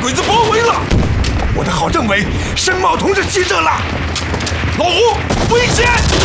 鬼子包围了，我的好政委申茂同志牺牲了。老胡，危险！